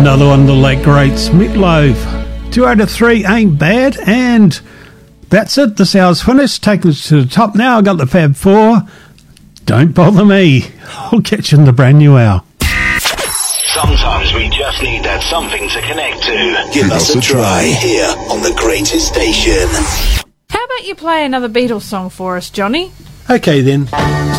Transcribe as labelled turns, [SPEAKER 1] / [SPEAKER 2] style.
[SPEAKER 1] Another one of the late greats, Meatloaf. 2 out of 3 ain't bad, and that's it. This hour's finished. Take us to the top now. I got the Fab 4. Don't bother me. I'll catch you in the brand new hour.
[SPEAKER 2] Sometimes we just need that something to connect to.
[SPEAKER 3] Give us a try here on the greatest station.
[SPEAKER 4] How about you play another Beatles song for us, Johnny?
[SPEAKER 1] Okay then.